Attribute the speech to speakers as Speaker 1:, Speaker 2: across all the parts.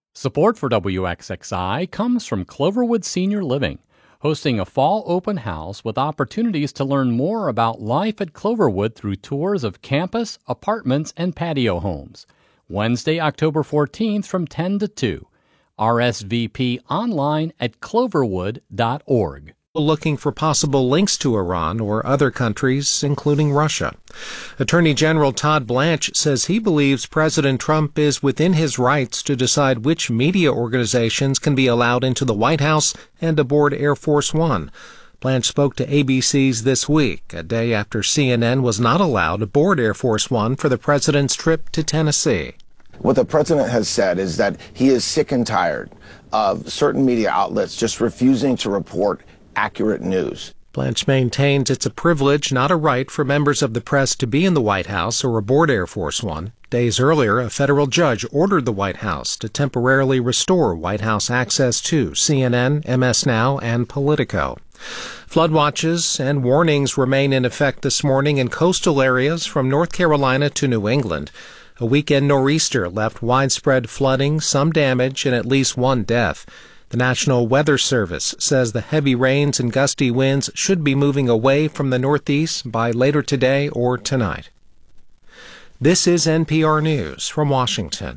Speaker 1: Support for WXXI comes from Cloverwood Senior Living, hosting a fall open house with opportunities to learn more about life at Cloverwood through tours of campus, apartments, and patio homes. Wednesday, October 14th from 10 to 2. RSVP online at cloverwood.org.
Speaker 2: Looking for possible links to Iran or other countries, including Russia. Attorney General Todd Blanche says he believes President Trump is within his rights to decide which media organizations can be allowed into the White House and aboard Air Force One. Blanche spoke to ABC's This Week, a day after CNN was not allowed aboard Air Force One for the president's trip to Tennessee.
Speaker 3: What the president has said is that he is sick and tired of certain media outlets just refusing to report accurate news.
Speaker 2: Blanche maintains it's a privilege, not a right, for members of the press to be in the White House or aboard Air Force One. Days earlier, a federal judge ordered the White House to temporarily restore White House access to CNN, MS Now, and Politico. Flood watches and warnings remain in effect this morning in coastal areas from North Carolina to New England. A weekend nor'easter left widespread flooding, some damage, and at least one death. The National Weather Service says the heavy rains and gusty winds should be moving away from the northeast by later today or tonight. This is NPR News from Washington.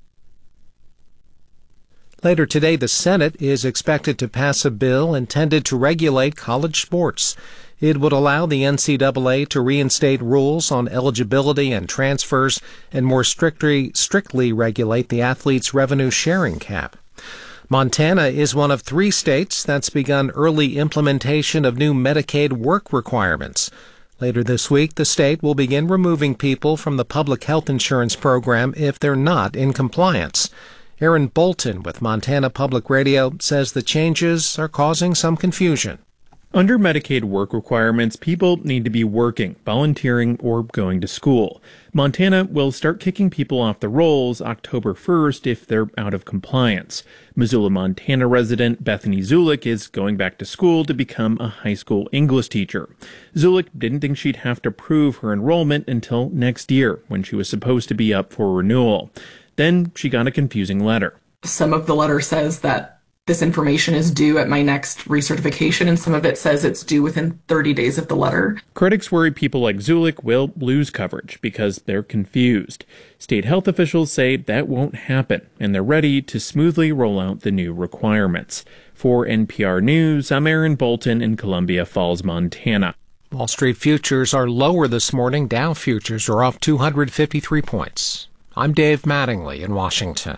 Speaker 2: Later today, the Senate is expected to pass a bill intended to regulate college sports. It would allow the NCAA to reinstate rules on eligibility and transfers and more strictly regulate the athletes' revenue sharing cap. Montana is one of 3 states that's begun early implementation of new Medicaid work requirements. Later this week, the state will begin removing people from the public health insurance program if they're not in compliance. Aaron Bolton with Montana Public Radio says the changes are causing some confusion.
Speaker 4: Under Medicaid work requirements, people need to be working, volunteering, or going to school. Montana will start kicking people off the rolls October 1st if they're out of compliance. Missoula, Montana resident Bethany Zulik is going back to school to become a high school English teacher. Zulik didn't think she'd have to prove her enrollment until next year, when she was supposed to be up for renewal. Then she got a confusing letter.
Speaker 5: Some of the letter says that this information is due at my next recertification, and some of it says it's due within 30 days of the letter.
Speaker 4: Critics worry people like Zulik will lose coverage because they're confused. State health officials say that won't happen, and they're ready to smoothly roll out the new requirements. For NPR News, I'm Aaron Bolton in Columbia Falls, Montana.
Speaker 2: Wall Street futures are lower this morning. Dow futures are off 253 points. I'm Dave Mattingly in Washington.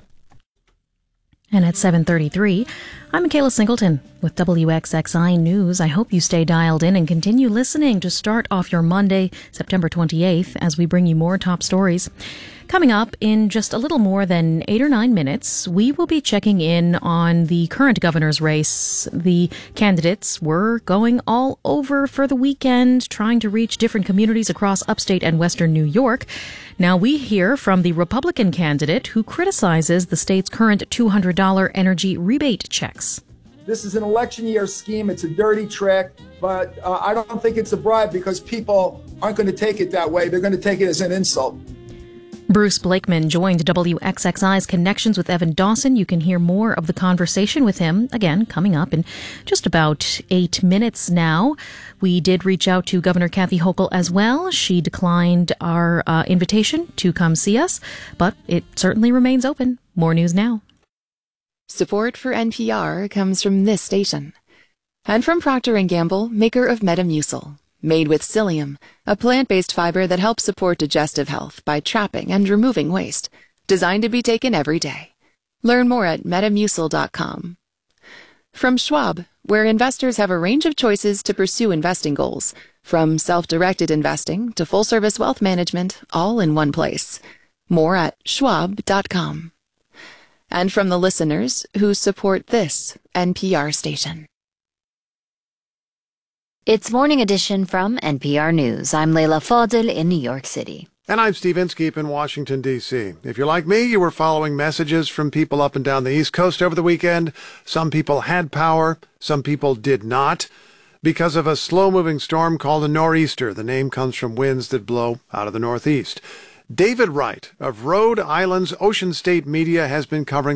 Speaker 6: And at 7:33, I'm Michaela Singleton with WXXI News. I hope you stay dialed in and continue listening to start off your Monday, September 28th, as we bring you more top stories. Coming up in just a little more than 8 or 9 minutes, we will be checking in on the current governor's race. The candidates were going all over for the weekend, trying to reach different communities across upstate and western New York. Now we hear from the Republican candidate who criticizes the state's current $200 energy rebate checks.
Speaker 7: This is an election year scheme. It's a dirty trick, but I don't think it's a bribe because people aren't going to take it that way. They're going to take it as an insult.
Speaker 6: Bruce Blakeman joined WXXI's Connections with Evan Dawson. You can hear more of the conversation with him, again, coming up in just about 8 minutes now. We did reach out to Governor Kathy Hochul as well. She declined our invitation to come see us, but it certainly remains open. More news now.
Speaker 8: Support for NPR comes from this station. And from Procter & Gamble, maker of Metamucil. Made with psyllium, a plant-based fiber that helps support digestive health by trapping and removing waste. Designed to be taken every day. Learn more at Metamucil.com. From Schwab, where investors have a range of choices to pursue investing goals. From self-directed investing to full-service wealth management, all in one place. More at Schwab.com. And from the listeners who support this NPR station.
Speaker 9: It's Morning Edition from NPR News. I'm Leila Fadel in New York City.
Speaker 10: And I'm Steve Inskeep in Washington, D.C. If you're like me, you were following messages from people up and down the East Coast over the weekend. Some people had power, some people did not. Because of a slow-moving storm called a nor'easter. The name comes from winds that blow out of the northeast. David Wright of Rhode Island's Ocean State Media has been covering